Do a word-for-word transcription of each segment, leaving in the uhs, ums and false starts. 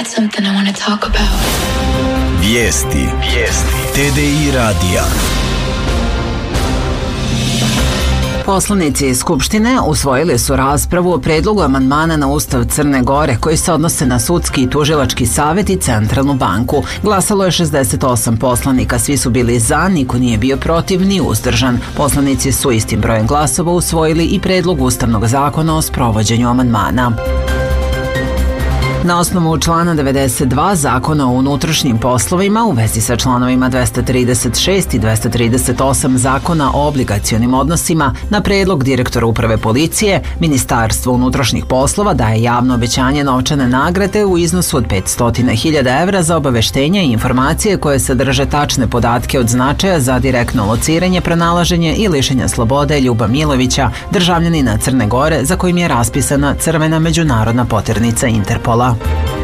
got something I want to talk about. Vijesti. Vijesti. T D I radija. Poslanici Skupštine usvojili su raspravu o predlogu amandmana na Ustav Crne Gore koji se odnose na sudski i tužilački savet i Centralnu banku. Glasalo je šezdeset osam poslanika, svi su bili za, niko nije bio protiv ni uzdržan. Poslanici su istim brojem glasova usvojili i predlog Ustavnog zakona o sprovođenju amandmana. Na osnovu člana devedeset dva Zakona o unutrašnjim poslovima u vezi sa članovima dvesta trideset šest i dvesta trideset osam Zakona o obligacionim odnosima, na predlog direktora uprave policije, Ministarstvo unutrašnjih poslova daje javno obećanje novčane nagrade u iznosu od petsto hiljada evra za obaveštenja i informacije koje sadrže tačne podatke od značaja za direktno lociranje, pronalaženje i lišenje slobode Ljuba Milovića, državljanina Crne Gore, za kojim je raspisana crvena međunarodna poternica Interpola.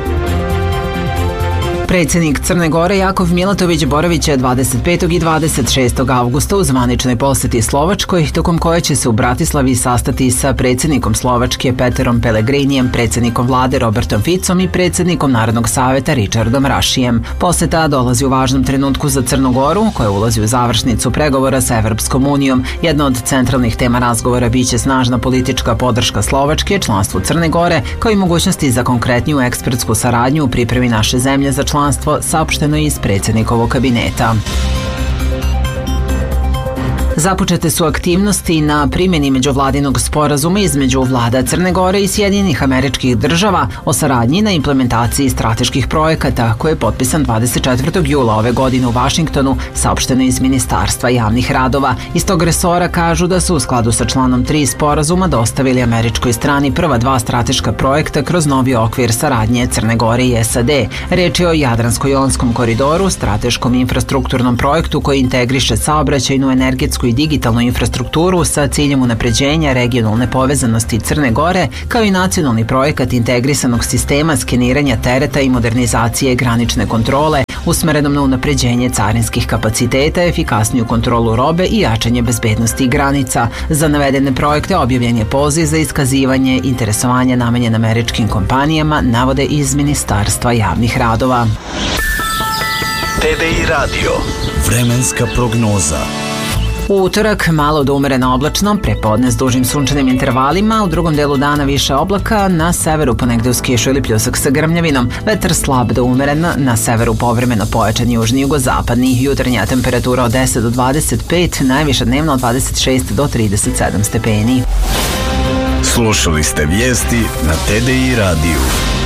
Predsjednik Crne Gore Jakov Milatović boravit će dvadeset petog i dvadeset šestog avgusta u zvaničnoj posjeti Slovačkoj, tokom koje će se u Bratislavi sastati sa predsjednikom Slovačke Peterom Pellegrinijem, predsjednikom vlade Robertom Ficom i predsjednikom Narodnog savjeta Richardom Rašijem. Posjeta dolazi u važnom trenutku za Crnu Goru, koja ulazi u završnicu pregovora sa Evropskom unijom. Jedna od centralnih tema razgovora biće snažna politička podrška Slovačke, članstvu Crne Gore, kao i mogućnosti za konkretniju ekspertsku saradnju u pripremi naše zemlje za članstvo, saopšteno je iz predsjednikovog kabineta. Započete su aktivnosti na primjeni međuvladinog sporazuma između vlada Crne Gore i Sjedinjenih Američkih Država o saradnji na implementaciji strateških projekata, koji je potpisan dvadeset četvrtog jula ove godine u Vašingtonu, saopšteno iz Ministarstva javnih radova. Iz tog resora kažu da su u skladu sa članom tri sporazuma dostavili američkoj strani prva dva strateška projekta kroz novi okvir saradnje Crne Gore i S A D. Reč je o Jadransko-jonskom koridoru, strateškom infrastrukturnom projektu koji integriše saobraćajnu, energetsku i digitalnu infrastrukturu sa ciljem unapređenja regionalne povezanosti Crne Gore, kao i nacionalni projekat integrisanog sistema skeniranja tereta i modernizacije granične kontrole, usmerenom na unapređenje carinskih kapaciteta, efikasniju kontrolu robe i jačanje bezbednosti granica. Za navedene projekte objavljen je poziv za iskazivanje interesovanja namenjen američkim kompanijama, navode iz Ministarstva javnih radova. T D I radio. Vremenska prognoza. U utorak malo do umereno oblačno, prepodne s dužim sunčanim intervalima, u drugom delu dana više oblaka, na severu ponegde uz kišu ili pljusak sa grmljavinom, vetar slab do umeren, na severu povremeno pojačan južni jugozapadni, jutarnja temperatura od deset do dvadeset pet, najviša dnevno od dvadeset šest do trideset sedam stepeni. Slušali ste vijesti na T D I radiju.